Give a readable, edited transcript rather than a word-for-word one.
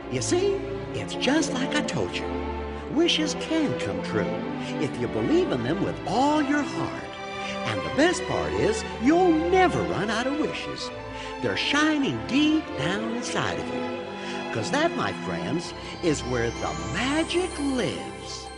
You see, it's just like I told you. Wishes can come true if you believe in them with all your heart. And the best part is, you'll never run out of wishes. They're shining deep down inside of you. 'Cause that, my friends, is where the magic lives.